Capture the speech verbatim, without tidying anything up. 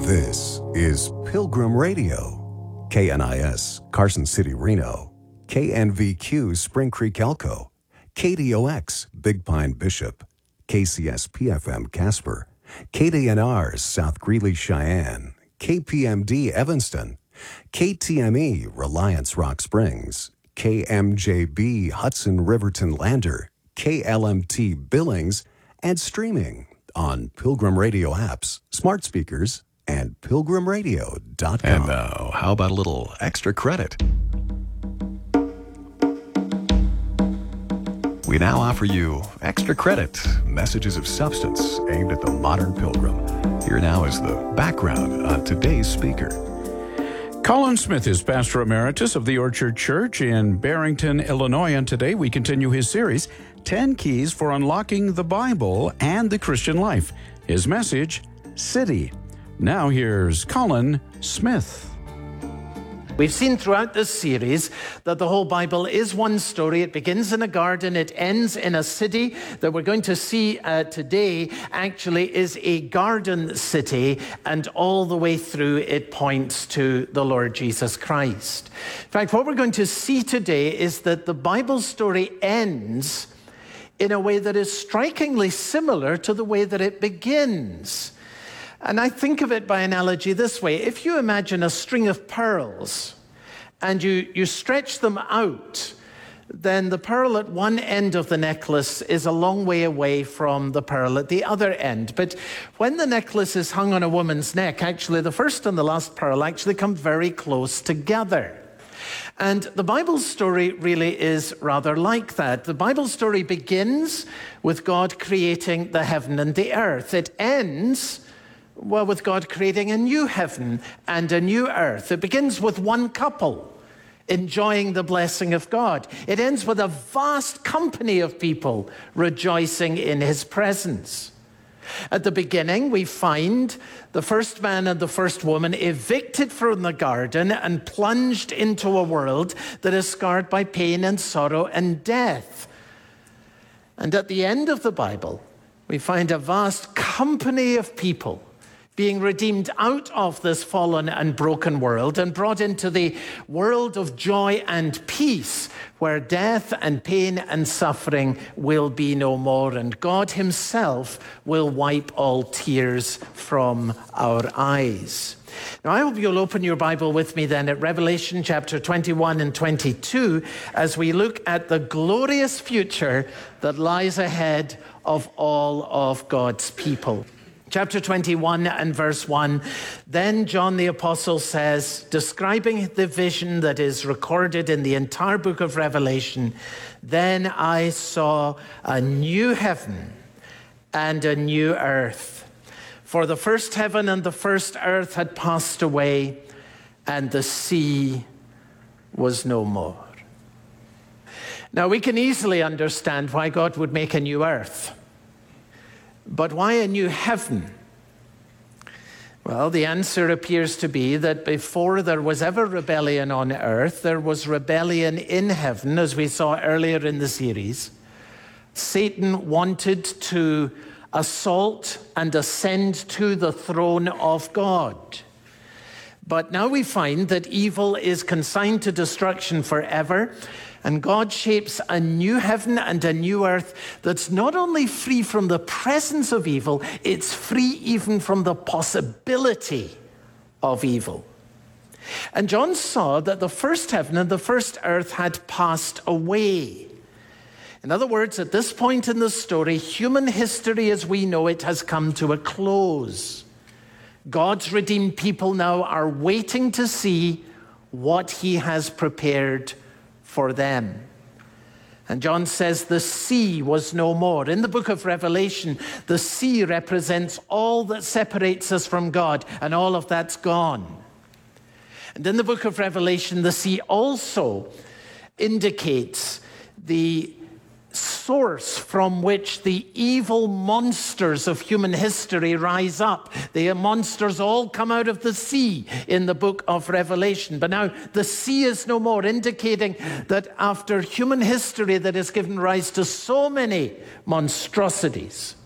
This is Pilgrim Radio, K N I S, Carson City, Reno, K N V Q, Spring Creek, Elko, K D O X, Big Pine, Bishop, K C S P F M, Casper, K D N R, South Greeley, Cheyenne, K P M D, Evanston, K T M E, Reliance, Rock Springs, K M J B, Hudson, Riverton, Lander, K L M T, Billings, and streaming on Pilgrim Radio apps, smart speakers, and pilgrim radio dot com. And now, how about a little extra credit? We now offer you extra credit, messages of substance aimed at the modern pilgrim. Here now is the background on today's speaker. Colin Smith is pastor emeritus of the Orchard Church in Barrington, Illinois, and today we continue his series, ten Keys for Unlocking the Bible and the Christian Life. His message, City. Now here's Colin Smith. We've seen throughout this series that the whole Bible is one story. It begins in a garden, it ends in a city. That we're going to see uh, today actually is a garden city, and all the way through it points to the Lord Jesus Christ. In fact, what we're going to see today is that the Bible story ends in a way that is strikingly similar to the way that it begins. And I think of it by analogy this way. If you imagine a string of pearls and you, you stretch them out, then the pearl at one end of the necklace is a long way away from the pearl at the other end. But when the necklace is hung on a woman's neck, actually the first and the last pearl actually come very close together. And the Bible story really is rather like that. The Bible story begins with God creating the heaven and the earth. It ends Well, with God creating a new heaven and a new earth. It begins with one couple enjoying the blessing of God. It ends with a vast company of people rejoicing in his presence. At the beginning, we find the first man and the first woman evicted from the garden and plunged into a world that is scarred by pain and sorrow and death. And at the end of the Bible, we find a vast company of people being redeemed out of this fallen and broken world and brought into the world of joy and peace, where death and pain and suffering will be no more, and God himself will wipe all tears from our eyes. Now, I hope you'll open your Bible with me then at Revelation chapter twenty-one and twenty-two as we look at the glorious future that lies ahead of all of God's people. Chapter twenty-one and verse one, then John the Apostle says, describing the vision that is recorded in the entire book of Revelation, then I saw a new heaven and a new earth. For the first heaven and the first earth had passed away, and the sea was no more. Now, we can easily understand why God would make a new earth. But why a new heaven? Well, the answer appears to be that before there was ever rebellion on earth, there was rebellion in heaven, as we saw earlier in the series. Satan wanted to assault and ascend to the throne of God. But now we find that evil is consigned to destruction forever, and God shapes a new heaven and a new earth that's not only free from the presence of evil, it's free even from the possibility of evil. And John saw that the first heaven and the first earth had passed away. In other words, at this point in the story, human history as we know it has come to a close. God's redeemed people now are waiting to see what he has prepared for them. And John says the sea was no more. In the book of Revelation, the sea represents all that separates us from God, and all of that's gone. And in the book of Revelation, the sea also indicates the source from which the evil monsters of human history rise up. The monsters all come out of the sea in the book of Revelation. But now the sea is no more, indicating that after human history that has given rise to so many monstrosities,